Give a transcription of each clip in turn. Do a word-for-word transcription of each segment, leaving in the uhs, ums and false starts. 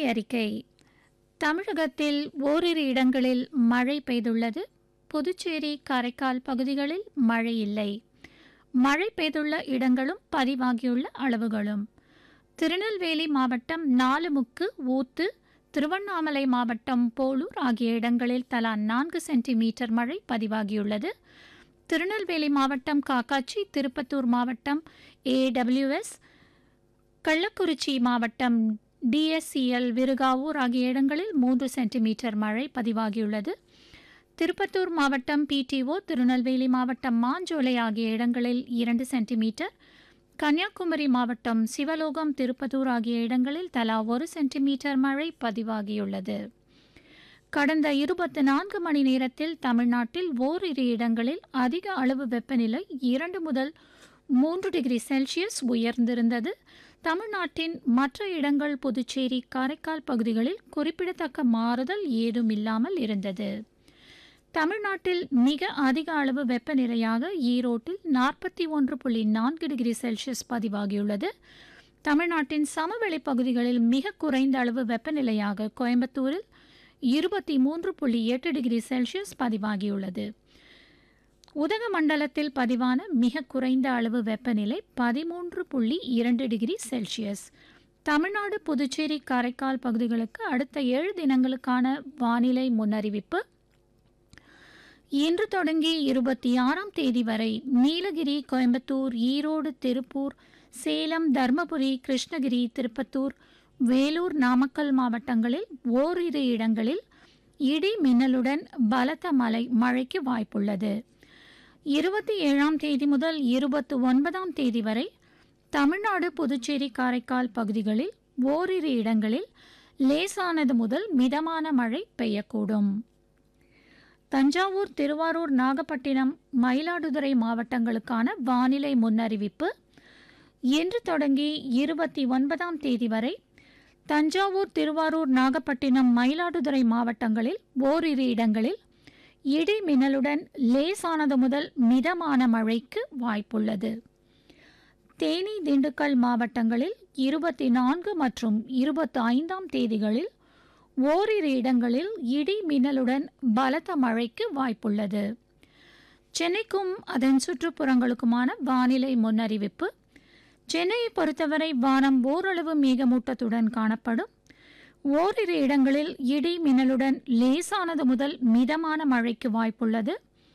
அறிக்கை. தமிழகத்தில் ஓரிரு இடங்களில் மழை பெய்துள்ளது. புதுச்சேரி, காரைக்கால் பகுதிகளில் மழை இல்லை. மழை பெய்துள்ள இடங்களும் பதிவாகியுள்ள அளவுகளும்: திருநெல்வேலி மாவட்டம் நாலுமுக்கு, ஊத்து, திருவண்ணாமலை மாவட்டம் போலூர் ஆகிய இடங்களில் தலா நான்கு சென்டிமீட்டர் மழை பதிவாகியுள்ளது. திருநெல்வேலி மாவட்டம் காக்காட்சி, திருப்பத்தூர் மாவட்டம் ஏடபிள்யூஎஸ், கள்ளக்குறிச்சி மாவட்டம் டிஎஸ்சிஎல், விருகாவூர் ஆகிய இடங்களில் மூன்று சென்டிமீட்டர் மழை பதிவாகியுள்ளது. திருப்பத்தூர் மாவட்டம் பிடிஓ, திருநெல்வேலி மாவட்டம் மாஞ்சோலை ஆகிய இடங்களில் இரண்டு சென்டிமீட்டர், கன்னியாகுமரி மாவட்டம் சிவலோகம், திருப்பத்தூர் ஆகிய இடங்களில் தலா ஒரு சென்டிமீட்டர் மழை பதிவாகியுள்ளது. கடந்த இருபத்தி நான்கு மணி நேரத்தில் தமிழ்நாட்டில் ஓரிரு இடங்களில் அதிக அளவு வெப்பநிலை இரண்டு முதல் மூன்று டிகிரி செல்சியஸ் உயர்ந்திருந்தது. தமிழ்நாட்டின் மற்ற இடங்கள் புதுச்சேரி, காரைக்கால் பகுதிகளில் குறிப்பிடத்தக்க மாறுதல் ஏதும் இல்லாமல் இருந்தது. தமிழ்நாட்டில் மிக அதிக அளவு வெப்பநிலையாக ஈரோட்டில் நாற்பத்தி ஒன்று புள்ளி நான்கு டிகிரி செல்சியஸ் பதிவாகியுள்ளது. தமிழ்நாட்டின் சமவெளி பகுதிகளில் மிக குறைந்த அளவு வெப்பநிலையாக கோயம்புத்தூரில் இருபத்தி மூன்று புள்ளி எட்டு டிகிரி செல்சியஸ் பதிவாகியுள்ளது. உதகமண்டலத்தில் பதிவான மிக குறைந்த அளவு வெப்பநிலை பதிமூன்று புள்ளி இரண்டு டிகிரி செல்சியஸ். தமிழ்நாடு, புதுச்சேரி, காரைக்கால் பகுதிகளுக்கு அடுத்த ஏழு தினங்களுக்கான வானிலை முன்னறிவிப்பு: இன்று தொடங்கி இருபத்தி ஆறாம் தேதி வரை நீலகிரி, கோயம்புத்தூர், ஈரோடு, திருப்பூர், சேலம், தருமபுரி, கிருஷ்ணகிரி, திருப்பத்தூர், வேலூர், நாமக்கல் மாவட்டங்களில் ஓரிரு இடங்களில் இடி மின்னலுடன் பலத்த மழை மழைக்கு வாய்ப்புள்ளது. இருபத்தி ஏழாம் தேதி முதல் இருபத்தி ஒன்பதாம் தேதி வரை தமிழ்நாடு, புதுச்சேரி, காரைக்கால் பகுதிகளில் ஓரிரு இடங்களில் லேசானது முதல் மிதமான மழை பெய்யக்கூடும். தஞ்சாவூர், திருவாரூர், நாகப்பட்டினம், மயிலாடுதுறை மாவட்டங்களுக்கான வானிலை முன்னறிவிப்பு: இன்று தொடங்கி இருபத்தி ஒன்பதாம் தேதி வரை தஞ்சாவூர், திருவாரூர், நாகப்பட்டினம், மயிலாடுதுறை மாவட்டங்களில் ஓரிரு இடங்களில் இடி மின்னலுடன் லேசானது முதல் மிதமான மழைக்கு வாய்ப்புள்ளது. தேனி, திண்டுக்கல் மாவட்டங்களில் இருபத்தி நான்கு மற்றும் இருபத்தி ஐந்தாம் தேதிகளில் ஓரிரு இடங்களில் இடி மின்னலுடன் பலத்த மழைக்கு வாய்ப்புள்ளது. சென்னைக்கும் அதன் சுற்றுப்புறங்களுக்குமான வானிலை முன்னறிவிப்பு: சென்னையை பொறுத்தவரை வானம் ஓரளவு மேகமூட்டத்துடன் காணப்படும். ஓரிரு இடங்களில் இடி மின்னலுடன் லேசானது முதல் மிதமான மழைக்கு வாய்ப்புள்ளது.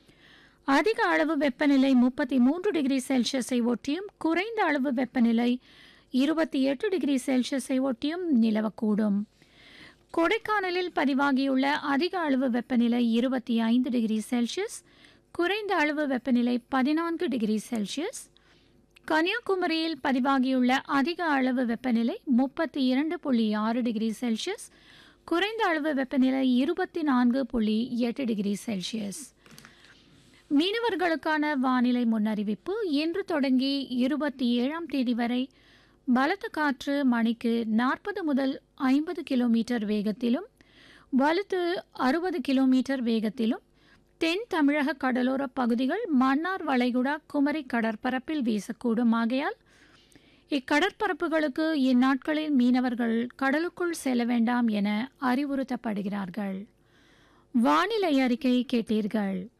அதிக அளவு வெப்பநிலை முப்பத்தி மூன்று டிகிரி செல்சியஸை ஒட்டியும் குறைந்த அளவு வெப்பநிலை இருபத்தி எட்டு டிகிரி செல்சியஸை ஒட்டியும் நிலவக்கூடும். கொடைக்கானலில் பதிவாகியுள்ள அதிக அளவு வெப்பநிலை இருபத்தி ஐந்து டிகிரி செல்சியஸ், குறைந்த அளவு வெப்பநிலை பதினான்கு டிகிரி செல்சியஸ். கன்னியாகுமரியில் பதிவாகியுள்ள அதிக அளவு வெப்பநிலை முப்பத்தி இரண்டு புள்ளி ஆறு டிகிரி செல்சியஸ், குறைந்த அளவு வெப்பநிலை இருபத்தி நான்கு புள்ளி எட்டு டிகிரி செல்சியஸ். மீனவர்களுக்கான வானிலை முன்னறிவிப்பு: இன்று தொடங்கி இருபத்தி ஏழாம் தேதி வரை பலத்த காற்று மணிக்கு நாற்பது முதல் ஐம்பது கிலோமீட்டர் வேகத்திலும், வலுத்து அறுபது கிலோமீட்டர் வேகத்திலும் தென் தமிழக கடலோர பகுதிகள், மன்னார் வளைகுடா, குமரி கடற்பரப்பில் வீசக்கூடும். ஆகையால் இக்கடற்பரப்புகளுக்கு இந்நாட்களில் மீனவர்கள் கடலுக்குள் செல்ல வேண்டாம் என அறிவுறுத்தப்படுகிறார்கள். வானிலை அறிக்கை கேட்டீர்கள்.